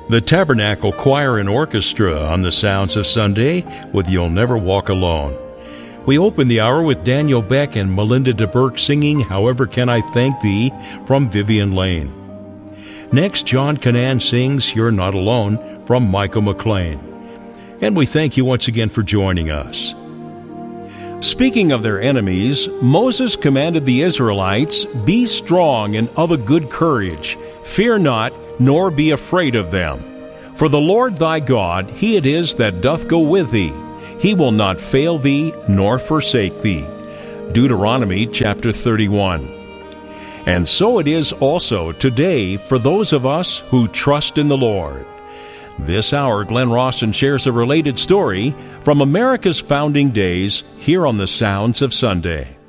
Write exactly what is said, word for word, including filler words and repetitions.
The Tabernacle Choir and Orchestra on the Sounds of Sunday with You'll Never Walk Alone. We open the hour with Daniel Beck and Melinda DeBerk singing However Can I Thank Thee from Vivian Lane. Next, John Canaan sings You're Not Alone from Michael McLean. And we thank you once again for joining us. Speaking of their enemies, Moses commanded the Israelites, Be strong and of a good courage. Fear not, nor be afraid of them. For the Lord thy God, he it is that doth go with thee. He will not fail thee, nor forsake thee. Deuteronomy chapter thirty-one. And so it is also today for those of us who trust in the Lord. This hour, Glenn Rawson shares a related story from America's founding days here on the Sounds of Sunday.